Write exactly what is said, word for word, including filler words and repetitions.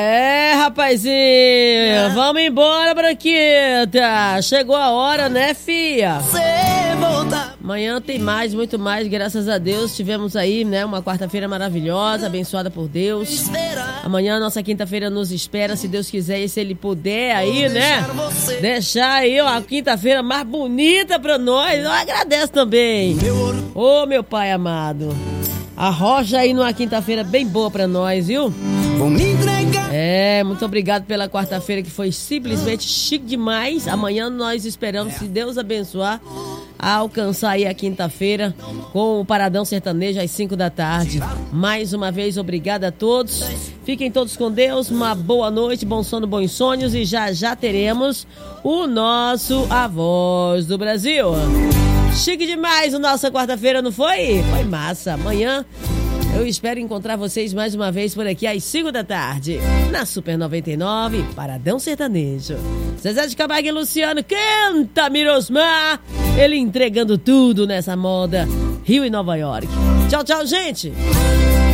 É, rapazinho, é. Vamos embora, Branquita. Chegou a hora, né, fia? Amanhã tem mais, muito mais, graças a Deus. Tivemos aí, né, uma quarta-feira maravilhosa, abençoada por Deus. Amanhã, nossa quinta-feira nos espera, se Deus quiser e se Ele puder aí, né? Deixar aí, ó, a quinta-feira mais bonita pra nós. Eu agradeço também. Ô, meu Pai amado. Arroja aí numa quinta-feira bem boa pra nós, viu? É, muito obrigado pela quarta-feira que foi simplesmente chique demais. Amanhã nós esperamos, se Deus abençoar, a alcançar aí a quinta-feira com o Paradão Sertanejo às cinco da tarde. Mais uma vez, obrigado a todos. Fiquem todos com Deus, uma boa noite, bom sono, bons sonhos e já já teremos o nosso A Voz do Brasil. Chique demais o nossa quarta-feira, não foi? Foi massa. Amanhã eu espero encontrar vocês mais uma vez por aqui às cinco da tarde, na Super noventa e nove, Paradão Sertanejo. Zezé de Camargo e Luciano, canta Mirosmar, ele entregando tudo nessa moda, Rio e Nova York. Tchau, tchau, gente!